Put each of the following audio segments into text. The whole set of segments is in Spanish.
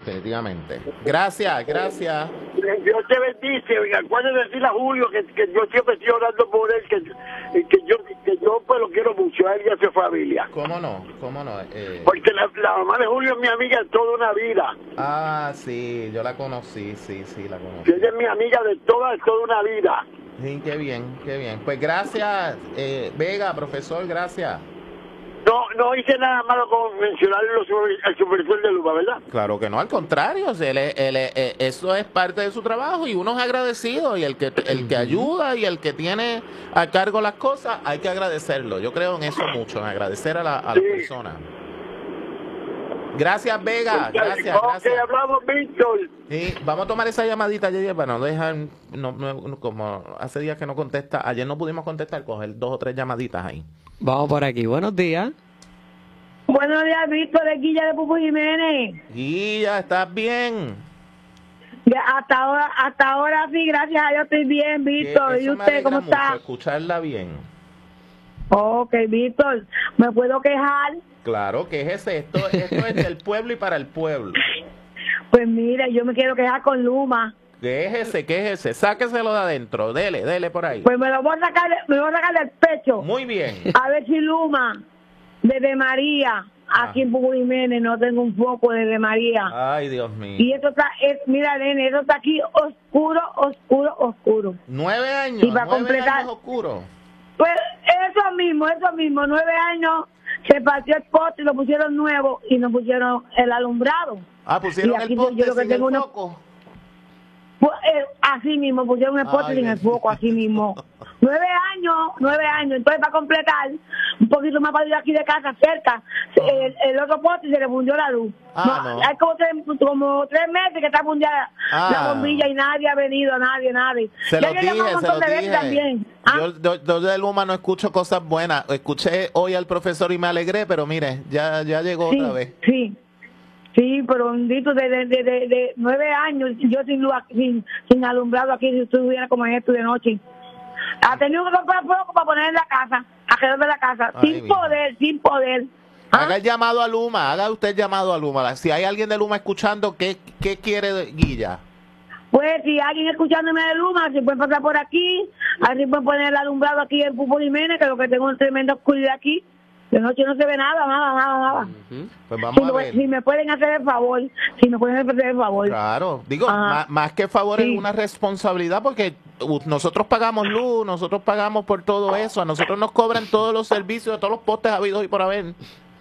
definitivamente. Gracias, gracias. Dios te bendice. Oiga, acuérdate de decirle a Julio que yo siempre estoy orando por él, que yo pues lo quiero mucho a él y a su familia. ¿Cómo no? ¿Cómo no? Porque la mamá de Julio es mi amiga de toda una vida. Ah, sí, yo la conocí, sí, la conocí. Ella es mi amiga de toda una vida. Sí, qué bien, qué bien. Pues gracias, Vega, profesor, gracias. No hice nada malo con mencionar el supervisor de Luma, ¿verdad? Claro que no, al contrario, eso es parte de su trabajo y uno es agradecido y el que ayuda y el que tiene a cargo las cosas hay que agradecerlo. Yo creo en eso mucho, en agradecer a la persona. Gracias, Vega, gracias. Hablamos, Víctor. Sí, vamos a tomar esa llamadita, Yeye, para no dejar, como hace días que no contesta, ayer no pudimos contestar, coger 2 o 3 llamaditas ahí. Vamos por aquí, buenos días. Buenos días, Víctor, de Guilla de Pupu Jiménez. Guilla, ¿estás bien? Ya, hasta ahora sí, gracias a Dios estoy bien, Víctor. ¿Y usted cómo está? Escucharla bien. Ok, Víctor, ¿me puedo quejar? Claro, que esto es del pueblo y para el pueblo. Pues mire, yo me quiero quejar con Luma. Quéjese, sáqueselo de adentro, dele por ahí. Pues me lo voy a sacar del pecho. Muy bien. A ver si Luma, desde María, aquí en Pupu Jiménez, no tengo un foco desde María. Ay, Dios mío. Y eso está, mira, nene, eso está aquí oscuro. 9 años, y para 9 completar, años oscuro. Pues eso mismo, 9 años se partió el poste y lo pusieron nuevo y nos pusieron el alumbrado. Ah, pusieron el poste sin el foco. Pues, así mismo, pusieron el poste sin el foco, así mismo. 9 años, entonces para completar, un poquito más para ir aquí de casa, cerca, el otro poste se le fundió la luz. No. Hay como 3 meses que está fundida la bombilla y nadie ha venido, nadie. Se lo dije. También. Yo de Luma no escucho cosas buenas. Escuché hoy al profesor y me alegré, pero mire, ya llegó otra vez. Sí, pero bendito, de 9 años, yo sin luz, sin alumbrado aquí, si estuviera como esto de noche. Ha tenido que comprar poco para poner en la casa, alrededor de la casa, sin poder. Haga el llamado a Luma, haga usted el llamado a Luma. Si hay alguien de Luma escuchando, ¿qué quiere Guilla? Pues si alguien escuchándome de Luma, si pueden pasar por aquí, así pueden poner el alumbrado aquí en Pupu Jiménez, que lo que tengo una tremenda oscuridad aquí. De noche no se ve nada. Pues vamos a ver. Si me pueden hacer el favor, Claro, digo, más que favor es una responsabilidad porque nosotros pagamos luz, nosotros pagamos por todo eso, a nosotros nos cobran todos los servicios de todos los postes habidos y por haber.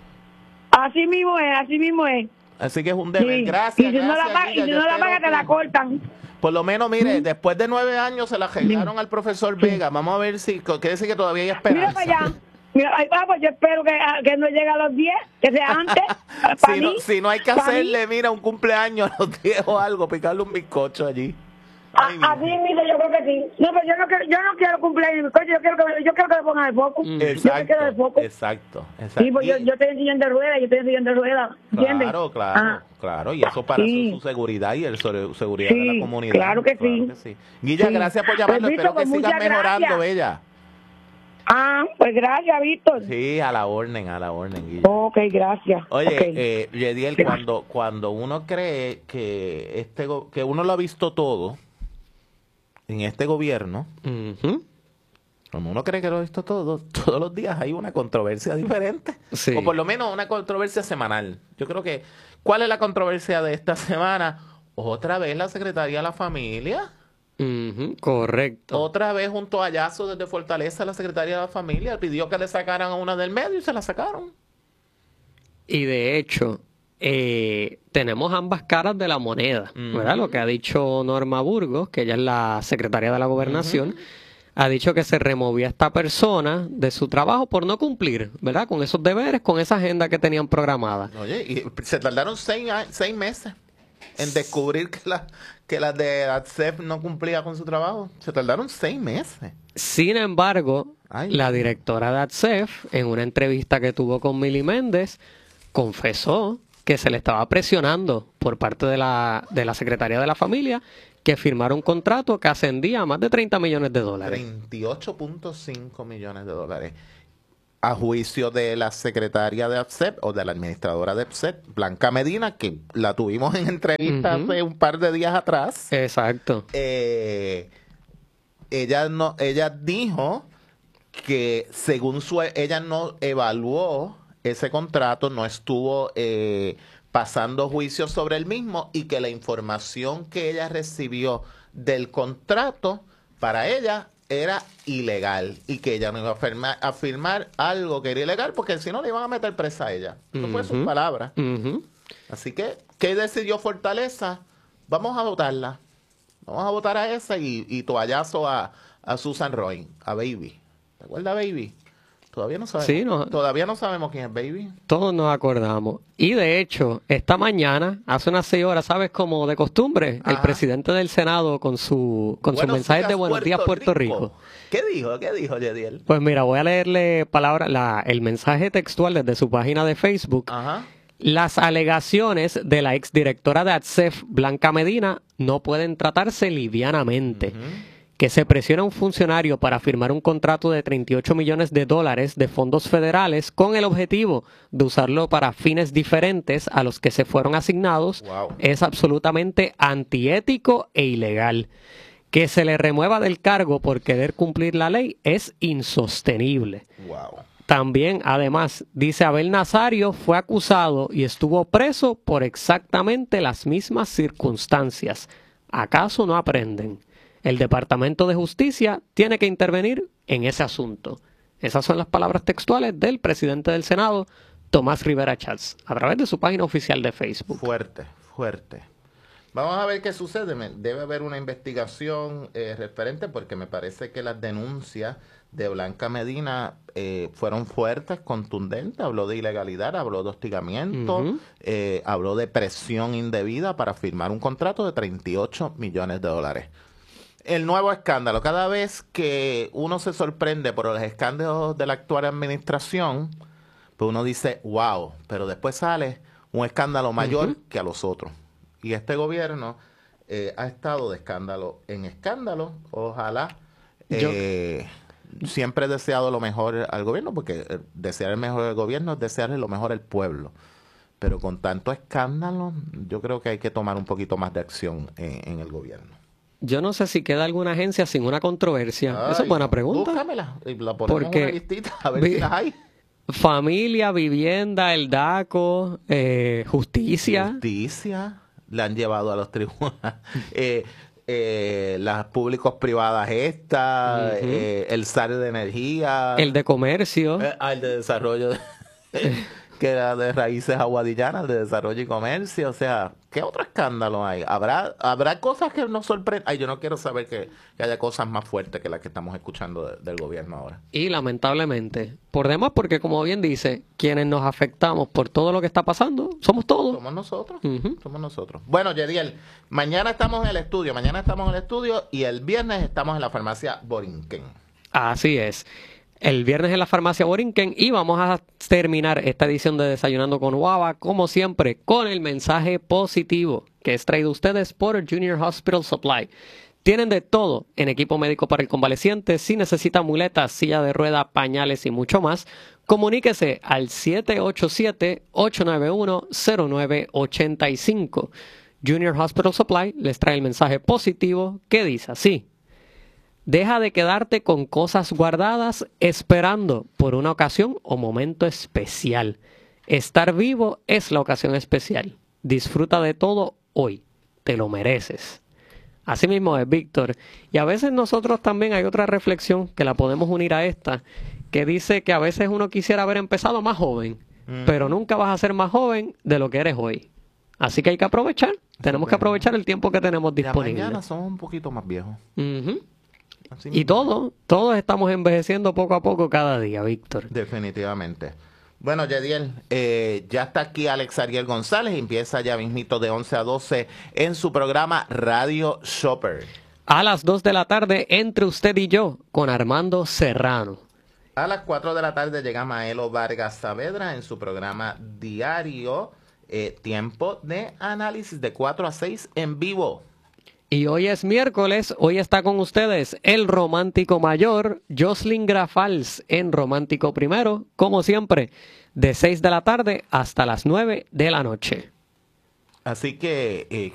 Así mismo es. Así que es un deber. Sí. Gracias. Y si no la pagas, te la cortan. Por lo menos, mire, después de 9 años se la arreglaron al profesor Vega. Vamos a ver si, quiere decir que todavía hay esperanza. Mira para allá. Mira, pues yo espero que no llegue a los 10, que sea antes. Si no hay que hacerle, mira, un cumpleaños a los 10 o algo, picarle un bizcocho allí. Así mismo yo creo que sí. No, pero yo no quiero cumpleaños, bizcocho, yo quiero que le pongan el foco. Exacto. Sí, pues yo estoy en sillón de ruedas, ¿entiendes? Claro, y eso para su seguridad y el seguridad de la comunidad. Claro que sí. Guilla, gracias por llamarnos, espero que sigas mejorando, Bella. Pues gracias, Víctor. Sí, a la orden, Guilla. Ok, gracias. Oye, Yediel, cuando uno cree que que uno lo ha visto todo en este gobierno, cuando uno cree que lo ha visto todo, todos los días hay una controversia diferente. Sí. O por lo menos una controversia semanal. Yo creo que, ¿cuál es la controversia de esta semana? Otra vez la Secretaría de la Familia. Correcto. Otra vez un toallazo desde Fortaleza, la Secretaría de la Familia pidió que le sacaran a una del medio y se la sacaron. Y de hecho, tenemos ambas caras de la moneda, ¿verdad? Lo que ha dicho Norma Burgos, que ella es la secretaria de la Gobernación, ha dicho que se removía a esta persona de su trabajo por no cumplir, ¿verdad? Con esos deberes, con esa agenda que tenían programada. Oye, y se tardaron 6 meses en descubrir que las de ATSEF no cumplía con su trabajo. Se tardaron 6 meses. Sin embargo, la directora de ATSEF, en una entrevista que tuvo con Mili Méndez, confesó que se le estaba presionando por parte de la Secretaría de la Familia que firmara un contrato que ascendía a más de $30 millones. 38.5 millones de dólares. a juicio de la secretaria de APSEP o de la administradora de APSEP, Blanca Medina, que la tuvimos en entrevista hace un par de días atrás. Exacto. Ella dijo que según ella no evaluó ese contrato, no estuvo pasando juicio sobre el mismo y que la información que ella recibió del contrato para ella era ilegal y que ella no iba a firmar algo que era ilegal porque si no le iban a meter presa a ella. Eso fue sus palabras. Así que, ¿qué decidió Fortaleza? Vamos a votarla. Vamos a votar a esa y toallazo a Susan Roy, a Baby. ¿Te acuerdas, Baby? Todavía no sabemos. Sí, todavía no sabemos quién es Baby. Todos nos acordamos. Y de hecho, esta mañana, hace unas 6 horas, ¿sabes? Como de costumbre, el presidente del Senado con sus mensajes de Buenos Días Puerto Rico. ¿Qué dijo? ¿Qué dijo, Yediel? Pues mira, voy a leerle el mensaje textual desde su página de Facebook. Las alegaciones de la exdirectora de ATSEF, Blanca Medina, no pueden tratarse livianamente. Que se presiona a un funcionario para firmar un contrato de $38 millones de fondos federales con el objetivo de usarlo para fines diferentes a los que se fueron asignados es absolutamente antiético e ilegal. Que se le remueva del cargo por querer cumplir la ley es insostenible. También, además, dice Abel Nazario fue acusado y estuvo preso por exactamente las mismas circunstancias. ¿Acaso no aprenden? El Departamento de Justicia tiene que intervenir en ese asunto. Esas son las palabras textuales del presidente del Senado, Tomás Rivera Chats, a través de su página oficial de Facebook. Fuerte, fuerte. Vamos a ver qué sucede. Debe haber una investigación referente porque me parece que las denuncias de Blanca Medina fueron fuertes, contundentes. Habló de ilegalidad, habló de hostigamiento, habló de presión indebida para firmar un contrato de $38 millones. El nuevo escándalo. Cada vez que uno se sorprende por los escándalos de la actual administración, pues uno dice, wow, pero después sale un escándalo mayor que a los otros. Y este gobierno ha estado de escándalo en escándalo. Ojalá. Siempre he deseado lo mejor al gobierno, porque desear el mejor al gobierno es desearle lo mejor al pueblo. Pero con tanto escándalo, yo creo que hay que tomar un poquito más de acción en el gobierno. Yo no sé si queda alguna agencia sin una controversia. Esa es buena pregunta. Búscamela y la ponemos en una listita a ver si las hay. Familia, vivienda, el DACO, justicia. Justicia. La han llevado a los tribunales. Las públicos privadas el SAR de energía. El de comercio. El de desarrollo. Que era de raíces aguadillanas, el de desarrollo y comercio. O sea, ¿qué otro escándalo hay? ¿Habrá cosas que nos sorprenden? Ay, yo no quiero saber que haya cosas más fuertes que las que estamos escuchando del gobierno ahora. Y lamentablemente, por demás, porque como bien dice, quienes nos afectamos por todo lo que está pasando, somos todos. Somos nosotros, somos nosotros. Bueno, Yediel, mañana estamos en el estudio, y el viernes estamos en la farmacia Borinquen. Así es. El viernes en la farmacia Borinquen y vamos a terminar esta edición de Desayunando con Guava, como siempre, con el mensaje positivo que es traído a ustedes por Junior Hospital Supply. Tienen de todo en equipo médico para el convaleciente. Si necesita muletas, silla de rueda, pañales y mucho más, comuníquese al 787-891-0985. Junior Hospital Supply les trae el mensaje positivo que dice así: deja de quedarte con cosas guardadas esperando por una ocasión o momento especial. Estar vivo es la ocasión especial. Disfruta de todo hoy. Te lo mereces. Así mismo es, Víctor. Y a veces nosotros también hay otra reflexión que la podemos unir a esta, que dice que a veces uno quisiera haber empezado más joven, pero nunca vas a ser más joven de lo que eres hoy. Así que hay que aprovechar. Tenemos que aprovechar el tiempo que tenemos disponible. Mañana somos un poquito más viejos. Y todos estamos envejeciendo poco a poco cada día, Víctor. Definitivamente. Bueno, Yediel, ya está aquí Alex Ariel González, empieza ya mismito de 11 a 12 en su programa Radio Shopper. A las 2 de la tarde, entre usted y yo, con Armando Serrano. A las 4 de la tarde llega Maelo Vargas Saavedra en su programa diario, Tiempo de Análisis, de 4 a 6 en vivo. Y hoy es miércoles, hoy está con ustedes el romántico mayor, Jocelyn Grafals, en Romántico Primero, como siempre, de 6 de la tarde hasta las 9 de la noche. Así que